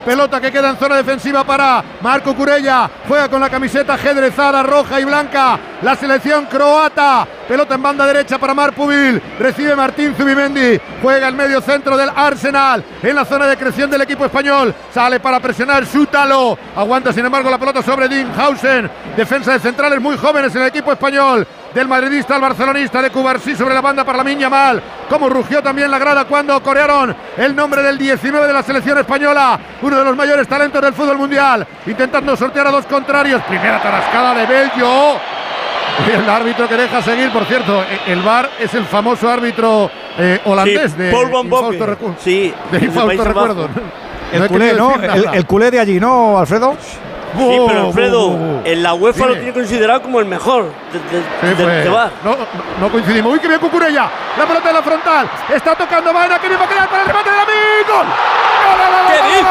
Pelota que queda en zona defensiva para Marco Cucurella. Juega con la camiseta ajedrezada roja y blanca la selección croata. Pelota en banda derecha para Marpubil. Recibe Martín Zubimendi. Juega el medio centro del Arsenal en la zona de creación del equipo español. Sale para presionar Sútalo. Aguanta sin embargo la pelota sobre Dinghausen. Defensa de centrales muy jóvenes en el equipo español. Del madridista al barcelonista, de Cubarsí sobre la banda para Lamine Yamal. Como rugió también la grada cuando corearon el nombre del 19 de la selección española, uno de los mayores talentos del fútbol mundial, intentando sortear a dos contrarios. Primera tarascada de Bello. El árbitro que deja seguir, por cierto, el VAR es el famoso árbitro holandés, sí, de Paul Van Bommel. Sí, de infausto recuerdo. El culé, ¿no? El culé de allí, ¿no, Alfredo? Sí, pero Alfredo, en la UEFA lo tiene considerado como el mejor de VAR. No coincidimos. Uy, que bien Cucurella. La pelota en la frontal. Está tocando Baena, que bien va a crear para el remate de Lamine. ¡Gol! ¿Qué dice?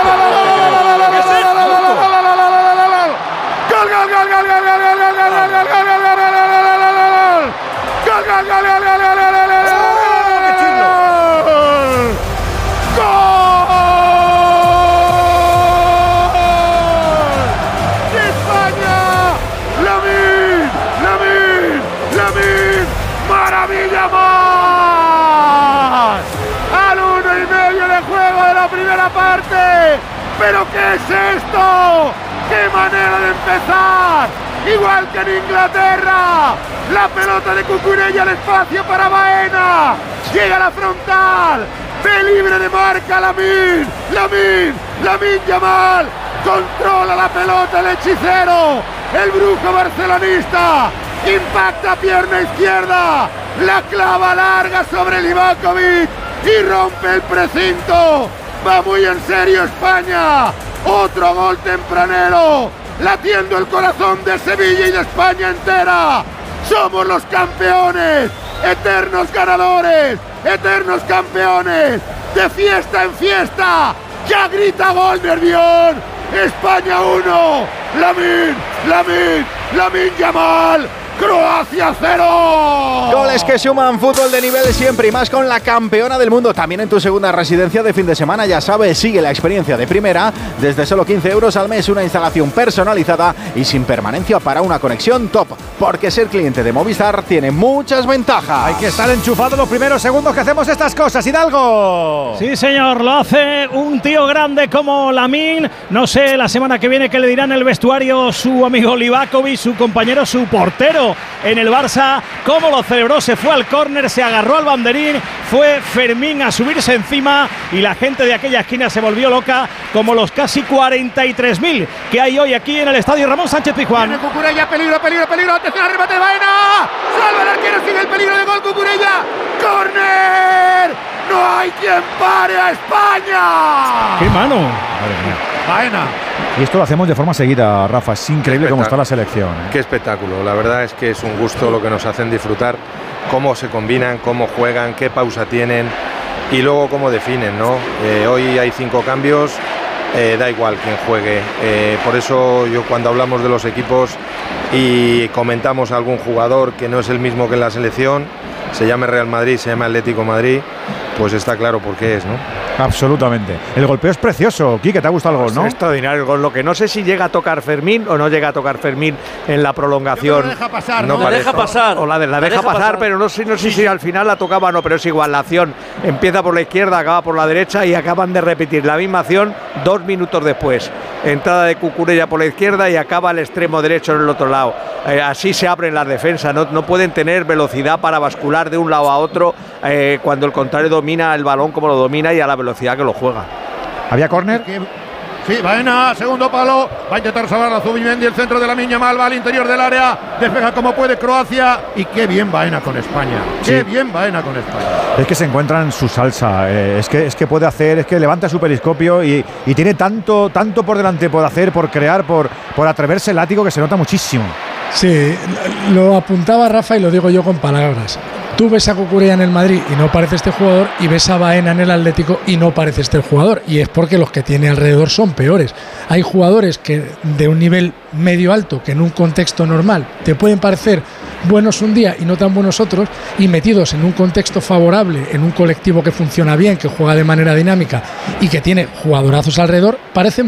¡Maravilla más! Al 1,5 de juego de la primera parte. ¿Pero qué es esto? ¡Qué manera de empezar! Igual que en Inglaterra. La pelota de Cucurella al espacio para Baena. Llega a la frontal. Ve libre de marca Lamine Yamal. Controla la pelota el hechicero. El brujo barcelonista. Impacta pierna izquierda, la clava larga sobre Livakovic y rompe el precinto. Va muy en serio España. Otro gol tempranero, latiendo el corazón de Sevilla y de España entera. Somos los campeones, eternos ganadores, eternos campeones. De fiesta en fiesta, ya grita gol Nervión. España 1, Lamine Yamal. Croacia 0. Goles que suman, fútbol de nivel siempre y más con la campeona del mundo. También en tu segunda residencia de fin de semana, ya sabes, sigue la experiencia de primera. Desde solo 15 euros al mes, una instalación personalizada y sin permanencia para una conexión top. Porque ser cliente de Movistar tiene muchas ventajas. Hay que estar enchufado los primeros segundos que hacemos estas cosas. Hidalgo. Sí, señor, lo hace un tío grande como Lamine. No sé, la semana que viene qué le dirán en el vestuario su amigo Livakovic, su compañero, su portero en el Barça. Cómo lo celebró, se fue al córner, se agarró al banderín, fue Fermín a subirse encima y la gente de aquella esquina se volvió loca, como los casi 43.000 que hay hoy aquí en el estadio Ramón Sánchez Pizjuán. Viene Cucurella, peligro, atención al remate de Baena, salva el arquero, sigue el peligro de gol Cucurella, córner, no hay quien pare a España. ¡Qué mano! Madre mía. Baena. Y esto lo hacemos de forma seguida, Rafa. Es increíble cómo está la selección. Qué espectáculo. La verdad es que es un gusto lo que nos hacen disfrutar, cómo se combinan, cómo juegan, qué pausa tienen y luego cómo definen, ¿no? Hoy hay 5 cambios, da igual quién juegue. Por eso yo cuando hablamos de los equipos y comentamos a algún jugador que no es el mismo que en la selección, se llame Real Madrid, se llame Atlético Madrid, pues está claro por qué es, ¿no? Absolutamente. El golpeo es precioso. Quique, ¿te ha gustado el gol, no? Es extraordinario el gol. Lo que no sé si llega a tocar Fermín o no llega a tocar Fermín en la prolongación. Lo deja pasar, ¿no? La deja pasar. O la deja pasar, pero no sé si al final la tocaba o no, pero es igual. La acción empieza por la izquierda, acaba por la derecha y acaban de repetir la misma acción 2 minutos después. Entrada de Cucurella por la izquierda y acaba al extremo derecho en el otro lado. Así se abren las defensas. No pueden tener velocidad para bascular de un lado a otro cuando el contrario domina el balón como lo domina y a la velocidad que lo juega. ¿Había córner? Sí, Baena, segundo palo, va a intentar salvar a Zubimendi, el centro de Lamine Yamal, va al interior del área, despeja como puede Croacia y qué bien Baena con España, qué bien Baena con España. Es que se encuentra en su salsa, es que puede hacer, es que levanta su periscopio y tiene tanto por delante por hacer, por crear, por atreverse el látigo que se nota muchísimo. Sí, lo apuntaba Rafa y lo digo yo con palabras. Tú ves a Cucurella en el Madrid y no parece este jugador, y ves a Baena en el Atlético y no parece este jugador, y es porque los que tiene alrededor son peores. Hay jugadores que de un nivel medio alto que en un contexto normal te pueden parecer buenos un día y no tan buenos otros, y metidos en un contexto favorable, en un colectivo que funciona bien, que juega de manera dinámica y que tiene jugadorazos alrededor, parecen